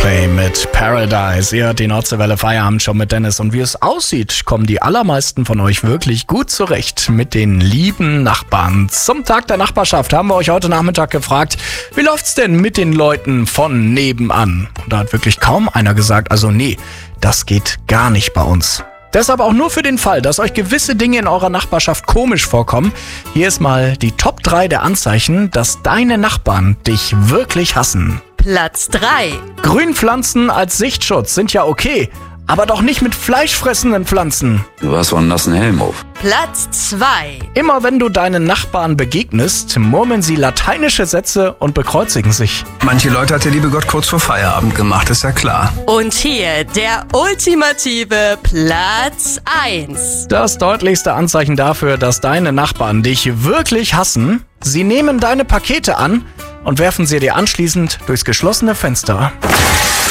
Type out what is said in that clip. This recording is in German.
Coldplay mit Paradise. Ihr hört die Nordseewelle Feierabend schon mit Dennis. Und wie es aussieht, kommen die allermeisten von euch wirklich gut zurecht mit den lieben Nachbarn. Zum Tag der Nachbarschaft haben wir euch heute Nachmittag gefragt, wie läuft's denn mit den Leuten von nebenan? Und da hat wirklich kaum einer gesagt, also nee, das geht gar nicht bei uns. Deshalb auch nur für den Fall, dass euch gewisse Dinge in eurer Nachbarschaft komisch vorkommen. Hier ist mal die Top 3 der Anzeichen, dass deine Nachbarn dich wirklich hassen. Platz 3. Grünpflanzen als Sichtschutz sind ja okay, aber doch nicht mit fleischfressenden Pflanzen. Du hast wohl einen nassen Helm auf. Platz 2. Immer wenn du deinen Nachbarn begegnest, murmeln sie lateinische Sätze und bekreuzigen sich. Manche Leute hat der liebe Gott kurz vor Feierabend gemacht, ist ja klar. Und hier der ultimative Platz 1. Das deutlichste Anzeichen dafür, dass deine Nachbarn dich wirklich hassen: Sie nehmen deine Pakete an und werfen sie dir anschließend durchs geschlossene Fenster.